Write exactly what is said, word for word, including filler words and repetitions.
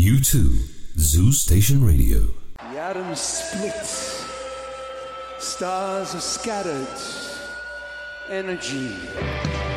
You too, Zoo Station Radio. The atoms split, stars are scattered, energy